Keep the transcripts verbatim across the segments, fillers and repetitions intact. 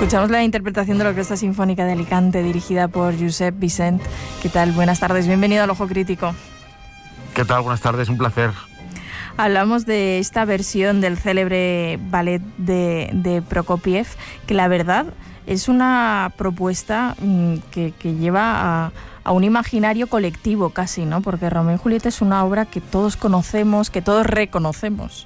Escuchamos la interpretación de la Orquesta Sinfónica de Alicante, dirigida por Josep Vicent. ¿Qué tal? Buenas tardes, bienvenido al Ojo Crítico. ¿Qué tal? Buenas tardes, un placer. Hablamos de esta versión del célebre ballet de, de Prokofiev, que la verdad es una propuesta que, que lleva a, a un imaginario colectivo casi, ¿no? Porque Romeo y Julieta es una obra que todos conocemos, que todos reconocemos.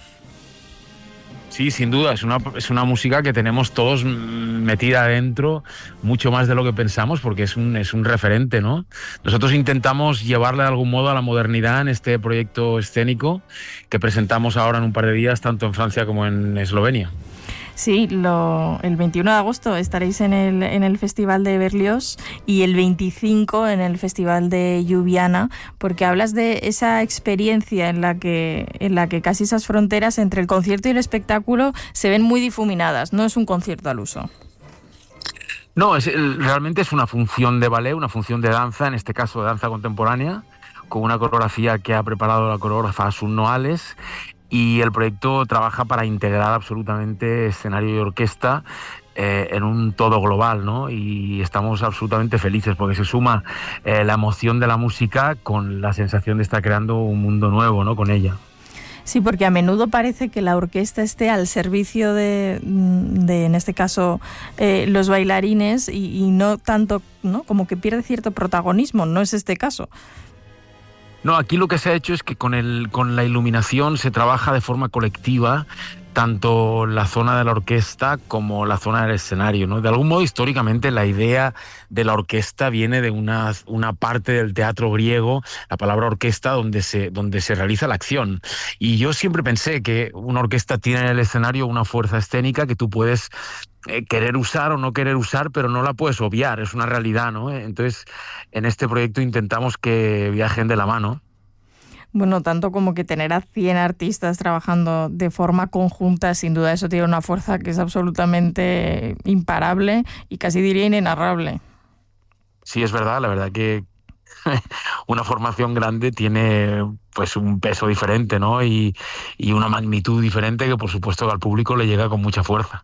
Sí, sin duda, es una, es una música que tenemos todos metida adentro, mucho más de lo que pensamos, porque es un, es un referente, ¿no? Nosotros intentamos llevarle de algún modo a la modernidad en este proyecto escénico que presentamos ahora en un par de días, tanto en Francia como en Eslovenia. Sí, lo, el veintiuno de agosto estaréis en el, en el Festival de Berlioz y el veinticinco en el Festival de Ljubljana, porque hablas de esa experiencia en la que, en la que casi esas fronteras entre el concierto y el espectáculo se ven muy difuminadas. No es un concierto al uso. No, es, realmente es una función de ballet, una función de danza, en este caso de danza contemporánea, con una coreografía que ha preparado la coreógrafa Asun Noales. Y el proyecto trabaja para integrar absolutamente escenario y orquesta eh, en un todo global, ¿no? Y estamos absolutamente felices porque se suma eh, la emoción de la música con la sensación de estar creando un mundo nuevo, ¿no? Con ella. Sí, porque a menudo parece que la orquesta esté al servicio de, de en este caso, eh, los bailarines y, y no tanto, ¿no? Como que pierde cierto protagonismo. No es este caso. No, aquí lo que se ha hecho es que con, el, con la iluminación se trabaja de forma colectiva, tanto la zona de la orquesta como la zona del escenario, ¿no? De algún modo, históricamente, la idea de la orquesta viene de una, una parte del teatro griego, la palabra orquesta, donde se, donde se realiza la acción. Y yo siempre pensé que una orquesta tiene en el escenario una fuerza escénica que tú puedes eh, querer usar o no querer usar, pero no la puedes obviar, es una realidad, ¿no? Entonces, en este proyecto intentamos que viajen de la mano. Bueno, tanto como que tener a cien artistas trabajando de forma conjunta, sin duda eso tiene una fuerza que es absolutamente imparable y casi diría inenarrable. Sí, es verdad, la verdad que una formación grande tiene pues un peso diferente, ¿no? Y, y una magnitud diferente que por supuesto al público le llega con mucha fuerza.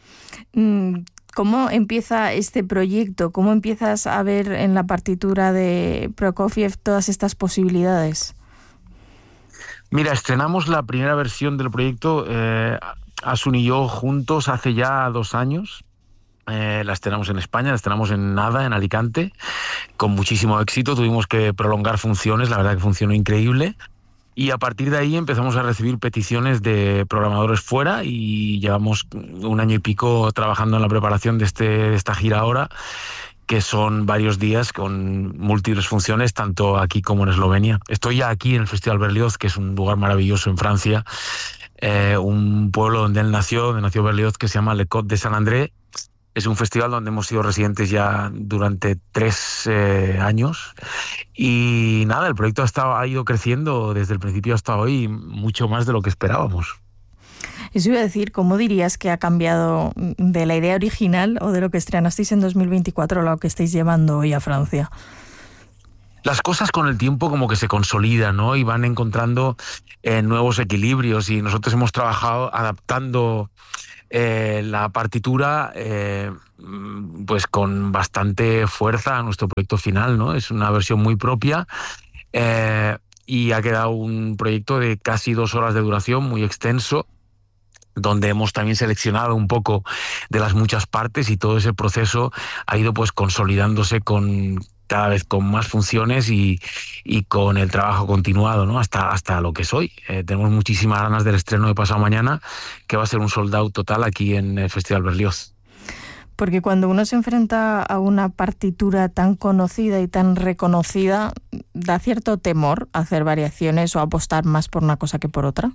¿Cómo empieza este proyecto? ¿Cómo empiezas a ver en la partitura de Prokofiev todas estas posibilidades? Mira, estrenamos la primera versión del proyecto, eh, Asun y yo juntos, hace ya dos años. Eh, la estrenamos en España, la estrenamos en Nada, en Alicante, con muchísimo éxito. Tuvimos que prolongar funciones, la verdad que funcionó increíble. Y a partir de ahí empezamos a recibir peticiones de programadores fuera y llevamos un año y pico trabajando en la preparación de, este, de esta gira ahora, que son varios días con múltiples funciones, tanto aquí como en Eslovenia. Estoy ya aquí en el Festival Berlioz, que es un lugar maravilloso en Francia, eh, un pueblo donde él nació, donde nació Berlioz, que se llama Le Côte de Saint-André. Es un festival donde hemos sido residentes ya durante tres eh, años. Y nada, el proyecto ha, estado, ha ido creciendo desde el principio hasta hoy, mucho más de lo que esperábamos. Eso iba a decir, ¿cómo dirías que ha cambiado de la idea original o de lo que estrenasteis en dos mil veinticuatro a lo que estáis llevando hoy a Francia? Las cosas con el tiempo como que se consolidan, ¿no? Y van encontrando eh, nuevos equilibrios y nosotros hemos trabajado adaptando eh, la partitura eh, pues con bastante fuerza a nuestro proyecto final, ¿no? Es una versión muy propia eh, y ha quedado un proyecto de casi dos horas de duración, muy extenso, donde hemos también seleccionado un poco de las muchas partes y todo ese proceso ha ido pues consolidándose con cada vez con más funciones y, y con el trabajo continuado, ¿no? Hasta, hasta lo que es hoy. Eh, tenemos muchísimas ganas del estreno de pasado mañana, que va a ser un sold out total aquí en el Festival Berlioz. Porque cuando uno se enfrenta a una partitura tan conocida y tan reconocida, ¿da cierto temor hacer variaciones o apostar más por una cosa que por otra?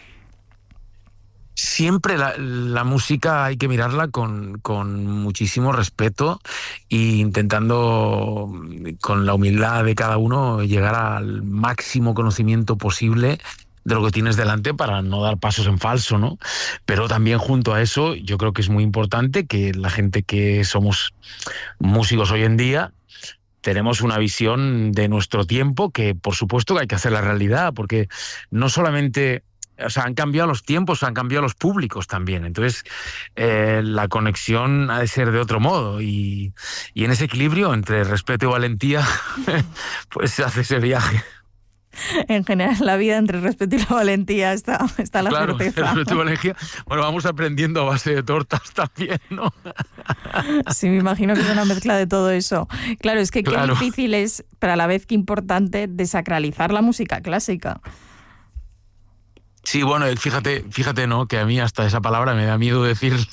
Siempre la, la música hay que mirarla con, con muchísimo respeto e intentando, con la humildad de cada uno, llegar al máximo conocimiento posible de lo que tienes delante para no dar pasos en falso, ¿no? Pero también junto a eso, yo creo que es muy importante que la gente que somos músicos hoy en día tenemos una visión de nuestro tiempo que, por supuesto, que hay que hacer la realidad, porque no solamente o sea, han cambiado los tiempos, han cambiado los públicos también. Entonces, eh, la conexión ha de ser de otro modo. Y, y en ese equilibrio entre respeto y valentía, pues se hace ese viaje. En general, la vida entre respeto y la valentía está, está la claro, certeza. Respeto y valentía. Bueno, vamos aprendiendo a base de tortas también, ¿no? Sí, me imagino que es una mezcla de todo eso. Claro, es que claro. Qué difícil es, pero a la vez que importante, desacralizar la música clásica. Sí, bueno, fíjate, fíjate, ¿no? Que a mí hasta esa palabra me da miedo decirla,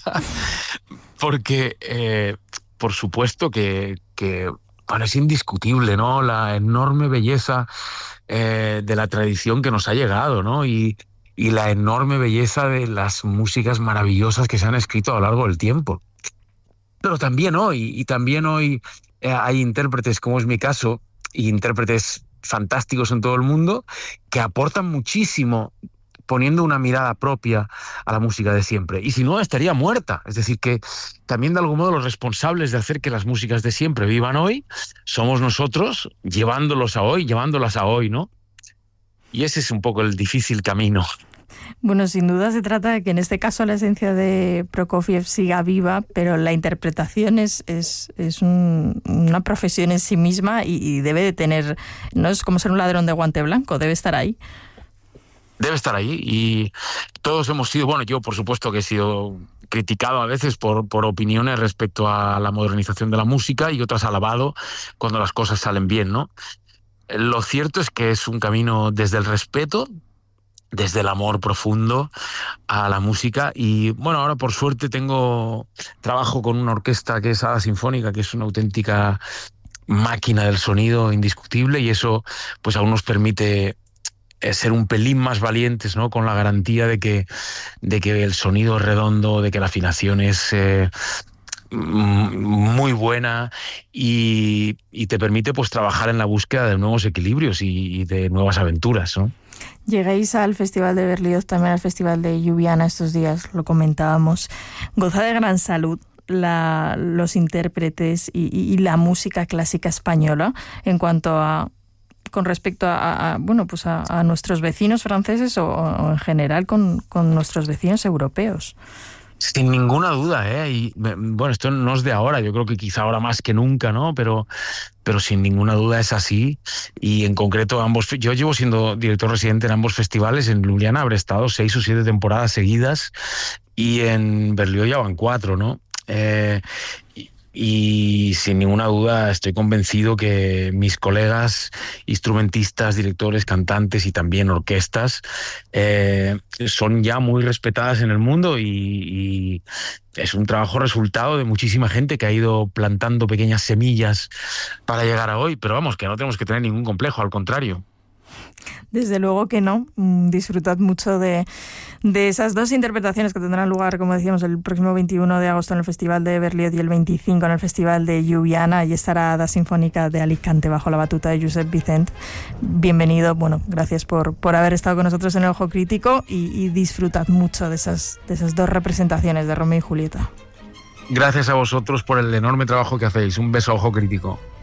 porque eh, por supuesto que, que bueno, es indiscutible, ¿no? La enorme belleza eh, de la tradición que nos ha llegado, ¿no? Y, y la enorme belleza de las músicas maravillosas que se han escrito a lo largo del tiempo. Pero también hoy, y también hoy eh, hay intérpretes, como es mi caso, y intérpretes fantásticos en todo el mundo, que aportan muchísimo poniendo una mirada propia a la música de siempre. Y si no, estaría muerta. Es decir, que también de algún modo los responsables de hacer que las músicas de siempre vivan hoy somos nosotros, llevándolos a hoy, llevándolas a hoy, ¿no? Y ese es un poco el difícil camino. Bueno, sin duda se trata de que en este caso la esencia de Prokofiev siga viva, pero la interpretación es, es, es un, una profesión en sí misma y, y debe de tener, no es como ser un ladrón de guante blanco, debe estar ahí. Debe estar ahí y todos hemos sido, bueno, yo por supuesto que he sido criticado a veces por, por opiniones respecto a la modernización de la música y otras alabado cuando las cosas salen bien, ¿no? Lo cierto es que es un camino desde el respeto, desde el amor profundo a la música y bueno, ahora por suerte tengo trabajo con una orquesta que es Hada Sinfónica, que es una auténtica máquina del sonido indiscutible y eso pues aún nos permite ser un pelín más valientes, ¿no? Con la garantía de que, de que el sonido es redondo, de que la afinación es eh, muy buena y, y te permite pues trabajar en la búsqueda de nuevos equilibrios y, y de nuevas aventuras, ¿no? Llegáis al Festival de Berlioz, también al Festival de Ljubljana estos días, lo comentábamos. Goza de gran salud la, los intérpretes y, y, y la música clásica española en cuanto a con respecto a, a bueno pues a, a nuestros vecinos franceses o, o en general con, con nuestros vecinos europeos. Sin ninguna duda, ¿eh? Y bueno, esto no es de ahora, yo creo que quizá ahora más que nunca, ¿no? Pero, pero sin ninguna duda es así. Y en concreto, ambos, yo llevo siendo director residente en ambos festivales. En Ljubljana habré estado seis o siete temporadas seguidas y en Berlioz ya van cuatro, ¿no? Eh, y, Y sin ninguna duda estoy convencido que mis colegas, instrumentistas, directores, cantantes y también orquestas eh, son ya muy respetadas en el mundo y, y es un trabajo resultado de muchísima gente que ha ido plantando pequeñas semillas para llegar a hoy. Pero vamos, que no tenemos que tener ningún complejo, al contrario. Desde luego que no. Disfrutad mucho de, de esas dos interpretaciones que tendrán lugar, como decíamos, el próximo veintiuno de agosto en el Festival de Berlioz y el veinticinco en el Festival de Ljubljana. Y estará la Sinfónica de Alicante bajo la batuta de Josep Vicent. Bienvenido. Bueno, gracias por, por haber estado con nosotros en El Ojo Crítico y, y disfrutad mucho de esas, de esas dos representaciones de Romeo y Julieta. Gracias a vosotros por el enorme trabajo que hacéis. Un beso a Ojo Crítico.